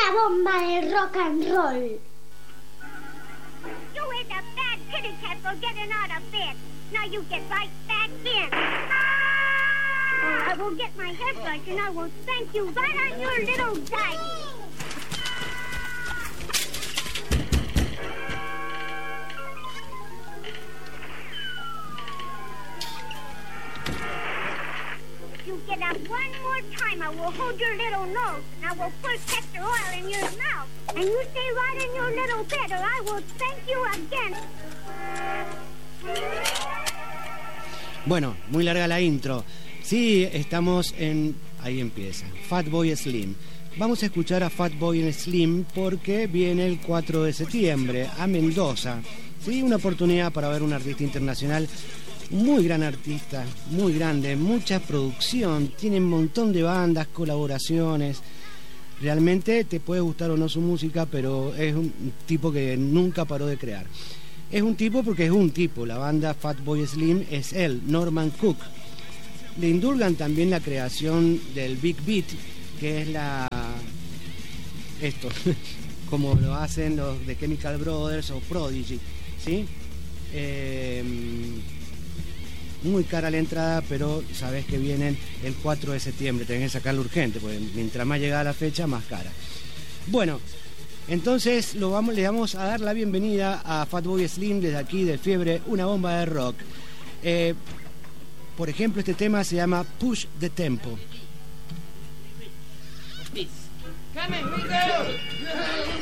una bomba de rock and roll. You is a bad kitty cat for getting out of bed. Now you get right back in. I will get my hairbrush and I will spank you right on your little daggy. You get up one more time, I will hold your little nose, and I will put castor oil in your mouth. And you stay right in your little bed, or I will spank you again. Bueno, muy larga la intro. Sí, estamos en... Ahí empieza. Fatboy Slim. Vamos a escuchar a Fatboy Slim porque viene el 4 de septiembre a Mendoza. Sí, una oportunidad para ver un artista internacional. Muy gran artista, muy grande, mucha producción, tiene un montón de bandas, colaboraciones. Realmente te puede gustar o no su música, pero es un tipo que nunca paró de crear. Es un tipo porque es un tipo, la banda Fatboy Slim es él, Norman Cook. Le indulgan también la creación del Big Beat, que es esto, como lo hacen los de Chemical Brothers o Prodigy, ¿sí? Muy cara la entrada, pero sabes que vienen el 4 de septiembre, tenés que sacarlo urgente, porque mientras más llegada la fecha, más cara. Bueno, entonces le vamos a dar la bienvenida a Fatboy Slim desde aquí de Fiebre, una bomba de rock. Por ejemplo, este tema se llama Push the Tempo. Come in, we go.